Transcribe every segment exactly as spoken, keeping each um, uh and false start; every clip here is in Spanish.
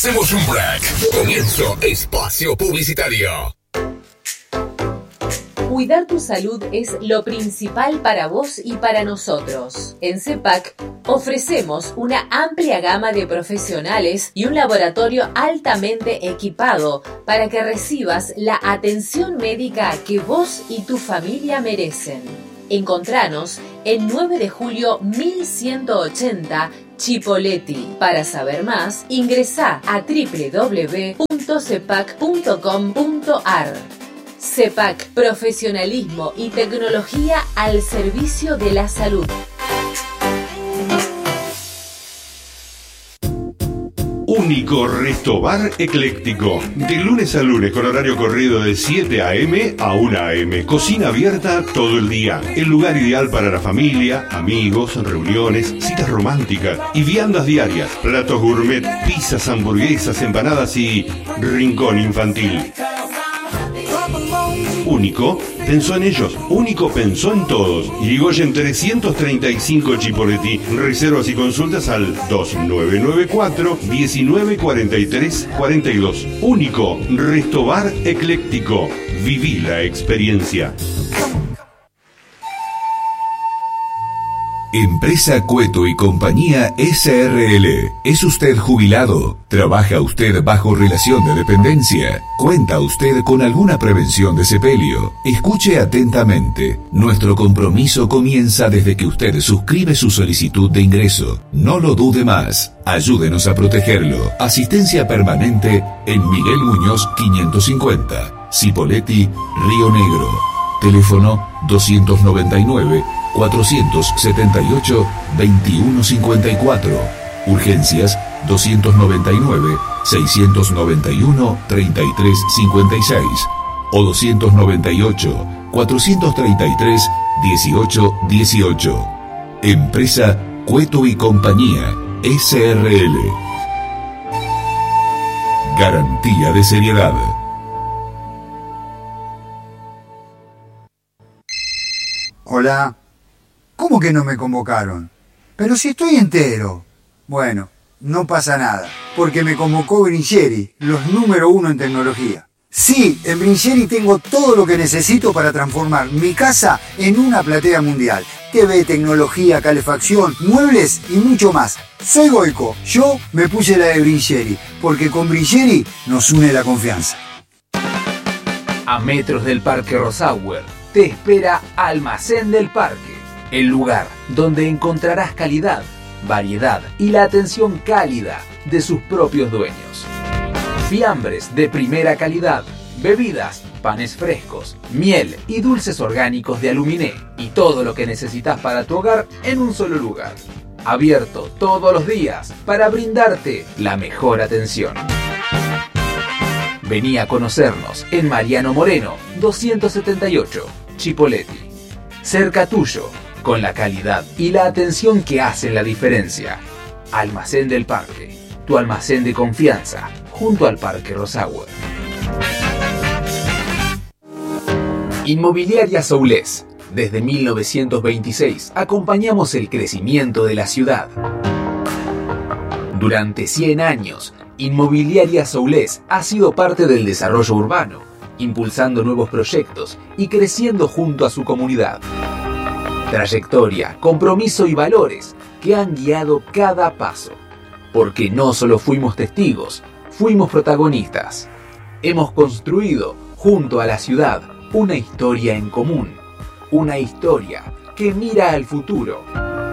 Hacemos un break. Comienzo espacio publicitario. Cuidar tu salud es lo principal para vos y para nosotros. En CEPAC ofrecemos una amplia gama de profesionales y un laboratorio altamente equipado para que recibas la atención médica que vos y tu familia merecen. Encontranos en nueve de julio mil ciento ochenta Chipoleti. Para saber más, ingresá a doble u doble u doble u punto cepac punto com punto ar. CEPAC, profesionalismo y tecnología al servicio de la salud. Único Resto Bar Ecléctico. De lunes a lunes con horario corrido de siete a eme a una a eme. Cocina abierta todo el día. El lugar ideal para la familia, amigos, reuniones, citas románticas y viandas diarias. Platos gourmet, pizzas, hamburguesas, empanadas y rincón infantil. Único pensó en ellos, Único pensó en todos. Irigoyen trescientos treinta y cinco Chipoleti. Reservas y consultas al dos nueve nueve cuatro, diecinueve cuarenta y tres cuarenta y dos. Único Resto Bar Ecléctico. Viví la experiencia. Empresa Cueto y Compañía ese erre ele. ¿Es usted jubilado? ¿Trabaja usted bajo relación de dependencia? ¿Cuenta usted con alguna prevención de sepelio? Escuche atentamente. Nuestro compromiso comienza desde que usted suscribe su solicitud de ingreso. No lo dude más. Ayúdenos a protegerlo. Asistencia permanente en Miguel Muñoz quinientos cincuenta. Cipolletti, Río Negro. Teléfono doscientos noventa y nueve, cuatrocientos setenta y ocho, veintiuno cincuenta y cuatro. Urgencias doscientos noventa y nueve, seiscientos noventa y uno, treinta y tres cincuenta y seis o doscientos noventa y ocho, cuatrocientos treinta y tres, dieciocho dieciocho. Empresa Cueto y Compañía ese erre ele. Garantía de seriedad. Hola. ¿Cómo que no me convocaron? Pero si estoy entero. Bueno, no pasa nada, porque me convocó Brincheri, los número uno en tecnología. Sí, en Brincheri tengo todo lo que necesito para transformar mi casa en una platea mundial. T V, tecnología, calefacción, muebles y mucho más. Soy Goico, yo me puse la de Brincheri, porque con Brincheri nos une la confianza. A metros del Parque Rosauer te espera Almacén del Parque, el lugar donde encontrarás calidad, variedad y la atención cálida de sus propios dueños. Fiambres de primera calidad, bebidas, panes frescos, miel y dulces orgánicos de Aluminé y todo lo que necesitas para tu hogar en un solo lugar. Abierto todos los días para brindarte la mejor atención. Vení a conocernos en Mariano Moreno, doscientos setenta y ocho, Chipolletti. Cerca tuyo, con la calidad y la atención que hacen la diferencia. Almacén del Parque, tu almacén de confianza, junto al Parque Rosauer. Inmobiliaria Soulés. Desde mil novecientos veintiséis acompañamos el crecimiento de la ciudad. Durante cien años, Inmobiliaria Soulés ha sido parte del desarrollo urbano, impulsando nuevos proyectos y creciendo junto a su comunidad. Trayectoria, compromiso y valores que han guiado cada paso. Porque no solo fuimos testigos, fuimos protagonistas. Hemos construido, junto a la ciudad, una historia en común. Una historia que mira al futuro.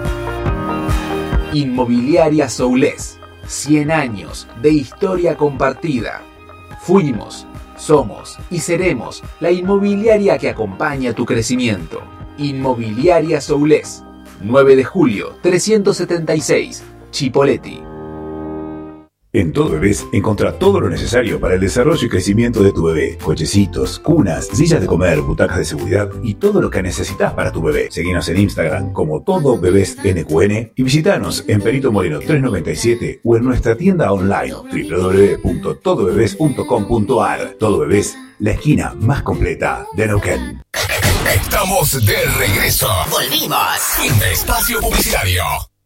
Inmobiliaria Soulés. cien años de historia compartida. Fuimos, somos y seremos la inmobiliaria que acompaña tu crecimiento. Inmobiliaria Soulés. nueve de julio, trescientos setenta y seis, Chipolletti. En Todo Bebés encontrá todo lo necesario para el desarrollo y crecimiento de tu bebé. Cochecitos, cunas, sillas de comer, butacas de seguridad y todo lo que necesitas para tu bebé. Seguinos en Instagram como Todo Bebés N Q N y visitanos en Perito Moreno trescientos noventa y siete o en nuestra tienda online doble u doble u doble u punto todo bebés punto com punto ar. Todo Bebés, la esquina más completa de Neuquén. Estamos de regreso. Volvimos. Fin de espacio publicitario.